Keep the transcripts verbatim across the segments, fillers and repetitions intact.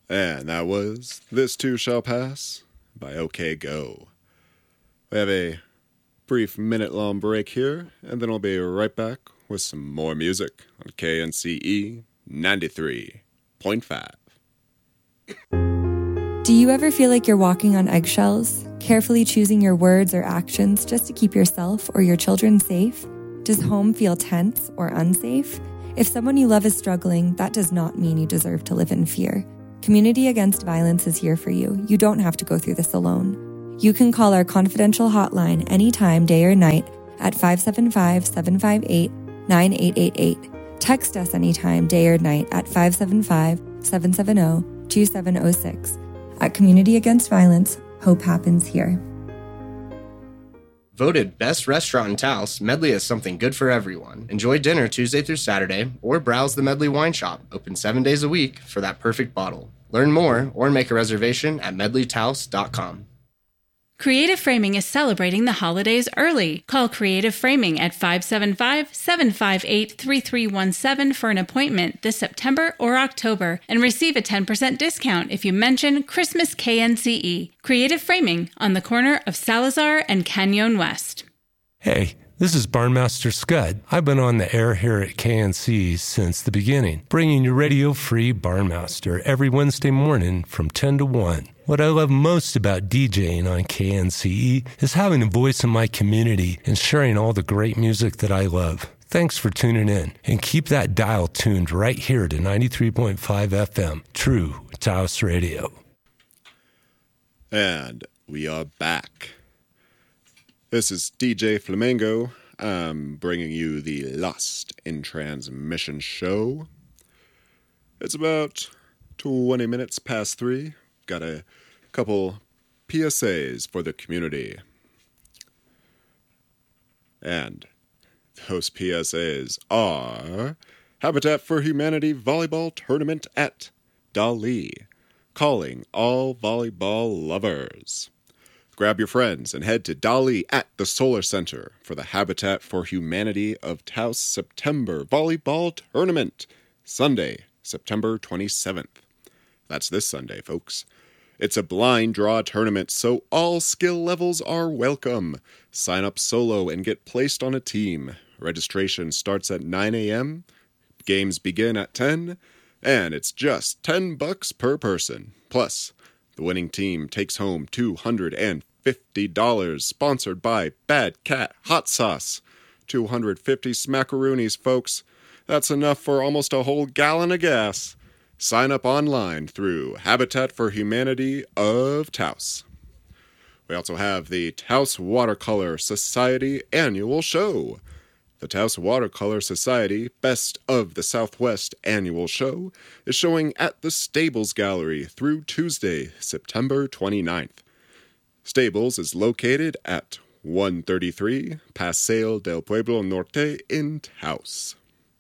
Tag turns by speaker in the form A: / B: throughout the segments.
A: And that was This Too Shall Pass by OK Go. We have a brief minute-long break here, and then I'll be right back with some more music on K N C E ninety-three point five.
B: Do you ever feel like you're walking on eggshells, carefully choosing your words or actions just to keep yourself or your children safe? Does home feel tense or unsafe? If someone you love is struggling, that does not mean you deserve to live in fear. Community Against Violence is here for you. You don't have to go through this alone. You can call our confidential hotline anytime, day or night, at five seven five, seven five eight, nine eight eight eight. Text us anytime, day or night, at five seven five, seven seven zero, two seven zero six. At Community Against Violence, hope happens here.
C: Voted best restaurant in Taos, Medley has something good for everyone. Enjoy dinner Tuesday through Saturday, or browse the Medley Wine Shop, open seven days a week, for that perfect bottle. Learn more or make a reservation at medley taos dot com.
D: Creative Framing is celebrating the holidays early. Call Creative Framing at five seven five, seven five eight, three three one seven for an appointment this September or October and receive a ten percent discount if you mention Christmas K N C E. Creative Framing on the corner of Salazar and Canyon West.
E: Hey, this is Barnmaster Scud. I've been on the air here at K N C since the beginning, bringing you radio-free Barnmaster every Wednesday morning from ten to one. What I love most about DJing on K N C E is having a voice in my community and sharing all the great music that I love. Thanks for tuning in, and keep that dial tuned right here to ninety-three point five F M, True Taos Radio.
A: And we are back. This is D J Flamingo. I'm bringing you the Lost in Transmission show. It's about twenty minutes past three. Got a couple P S As for the community. And those P S As are Habitat for Humanity Volleyball Tournament at Dali, calling all volleyball lovers. Grab your friends and head to Dali at the Solar Center for the Habitat for Humanity of Taos September Volleyball Tournament, Sunday, September twenty-seventh. That's this Sunday, folks. It's a blind draw tournament, so all skill levels are welcome. Sign up solo and get placed on a team. Registration starts at nine a.m., games begin at ten, and it's just ten bucks per person. Plus, the winning team takes home two hundred fifty dollars, sponsored by Bad Cat Hot Sauce. two hundred fifty smackaroonies, folks. That's enough for almost a whole gallon of gas. Sign up online through Habitat for Humanity of Taos. We also have the Taos Watercolor Society Annual Show. The Taos Watercolor Society Best of the Southwest Annual Show is showing at the Stables Gallery through Tuesday, September twenty-ninth. Stables is located at one thirty-three Paseo del Pueblo Norte in Taos.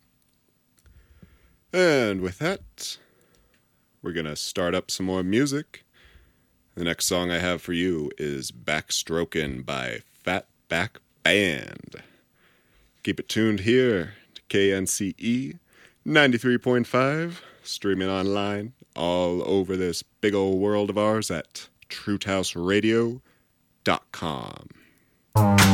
A: And with that, we're going to start up some more music. The next song I have for you is Backstrokin' by Fatback Band. Keep it tuned here to K N C E ninety-three point five, streaming online all over this big old world of ours at true taos radio dot com.